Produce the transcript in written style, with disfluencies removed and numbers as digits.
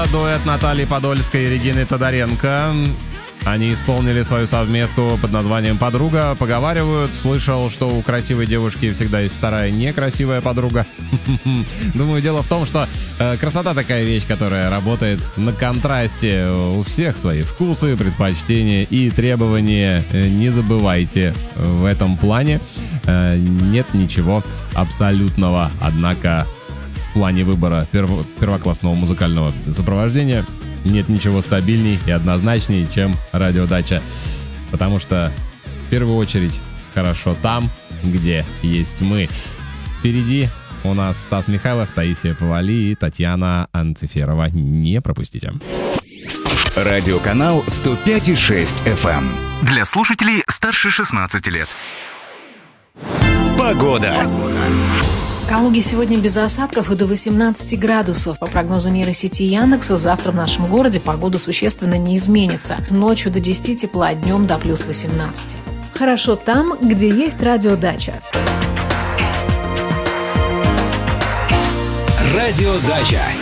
Это дуэт Натальи Подольской и Регины Тодоренко. Они исполнили свою совместку под названием «Подруга». Поговаривают, слышал, что у красивой девушки всегда есть вторая некрасивая подруга. Думаю, дело в том, что красота такая вещь, которая работает на контрасте. У всех свои вкусы, предпочтения и требования. Не забывайте в этом плане. Нет ничего абсолютного, однако в плане выбора первоклассного музыкального сопровождения нет ничего стабильней и однозначней, чем радиодача. Потому что в первую очередь хорошо там, где есть мы. Впереди у нас Стас Михайлов, Таисия Повали и Татьяна Анциферова. Не пропустите. Радиоканал 105,6 FM. Для слушателей старше 16 лет. Погода. В Калуге сегодня без осадков и до 18 градусов. По прогнозу нейросети Яндекса, завтра в нашем городе погода существенно не изменится. Ночью до 10 тепла, днем до плюс 18. Хорошо там, где есть радиодача. Радиодача.